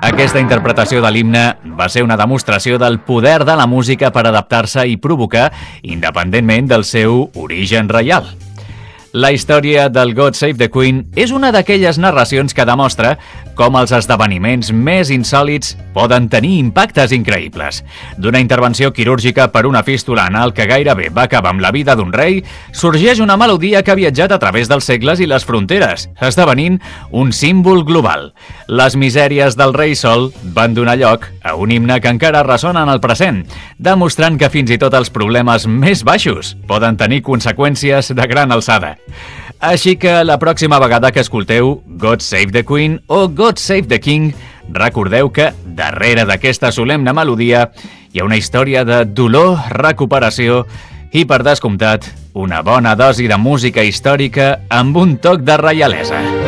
Aquesta interpretació de l'himne va ser una demostració del poder de la música per adaptar-se i provocar, independentment del seu origen reial. La història del God Save the Queen és una d'aquelles narracions que demostra com els esdeveniments més insòlits poden tenir impactes increïbles. D'una intervenció quirúrgica per una fístula anal que gairebé va acabar amb la vida d'un rei, sorgeix una melodia que ha viatjat a través dels segles i les fronteres, esdevenint un símbol global. Les misèries del rei Sol van donar lloc a un himne que encara ressona en el present, demostrant que fins i tot els problemes més baixos poden tenir conseqüències de gran alçada. Així que la pròxima vegada que escolteu God Save the Queen o God Save the King, recordeu que darrere d'aquesta solemne melodia hi ha una història de dolor, recuperació i, per descomptat, una bona dosi de música històrica amb un toc de reialesa.